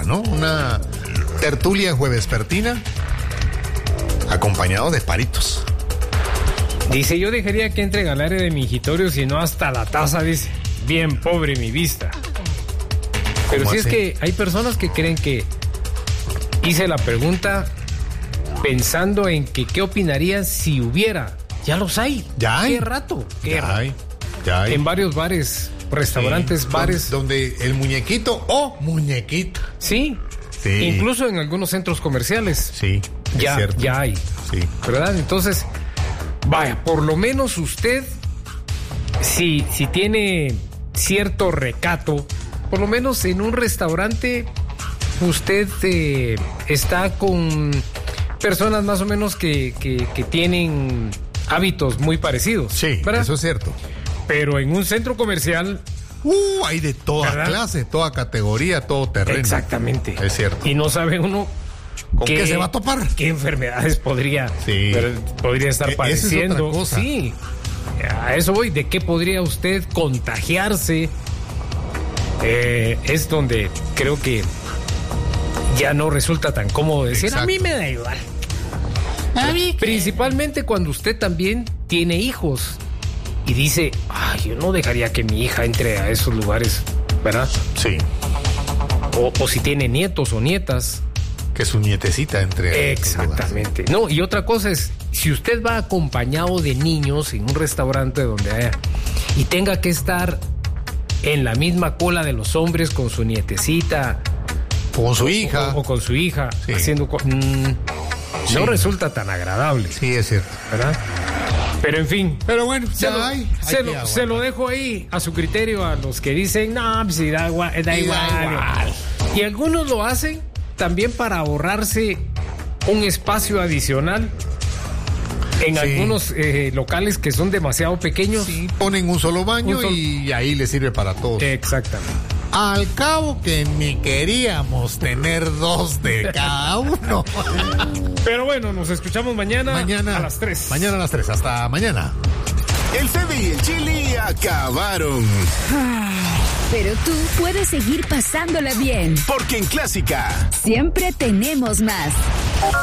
¿no? Una tertulia juevespertina acompañado de paritos. Dice, yo dejaría que entre al área de mingitorio, si no hasta la taza, dice. Bien pobre mi vista. Pero si es que hay personas que creen que hice la pregunta pensando en que qué opinarían si hubiera. Ya los hay. Ya hay. ¿Qué rato? Ya hay. En varios bares, restaurantes, sí, bares. Donde el muñequito o muñequita. Sí. Sí. Incluso en algunos centros comerciales. Sí. Ya hay. Sí. ¿Verdad? Entonces, vaya, por lo menos usted, si tiene cierto recato, por lo menos en un restaurante, usted está con personas más o menos que tienen hábitos muy parecidos. Sí, ¿verdad? eso es cierto. Pero en un centro comercial... hay de toda clase, toda categoría, todo terreno. Exactamente. Es cierto. Y no sabe uno... ¿Con qué se va a topar? ¿Qué enfermedades podría estar padeciendo? Esa es otra cosa. Sí, a eso voy. ¿De qué podría usted contagiarse? Es donde creo que ya no resulta tan cómodo decir, exacto, a mí me da igual. Principalmente cuando usted también tiene hijos y dice, yo no dejaría que mi hija entre a esos lugares, ¿verdad? Sí. O si tiene nietos o nietas. Que su nietecita entre. Exactamente. No, y otra cosa es, si usted va acompañado de niños en un restaurante donde haya y tenga que estar en la misma cola de los hombres con su nietecita, con su hija o con su hija, sí, haciendo no resulta tan agradable. Sí, es cierto, ¿verdad? Pero en fin. Pero bueno, se lo dejo ahí a su criterio a los que dicen, no, pues sí, da igual. Y algunos lo hacen también para ahorrarse un espacio adicional en algunos locales que son demasiado pequeños. Sí, ponen un solo baño y ahí les sirve para todos. Exactamente. Al cabo que ni queríamos tener 2 de cada uno. Pero bueno, nos escuchamos mañana a las 3. Mañana a las 3. Hasta mañana. El Fede y el Chili acabaron. Pero tú puedes seguir pasándola bien. Porque en Clásica siempre tenemos más.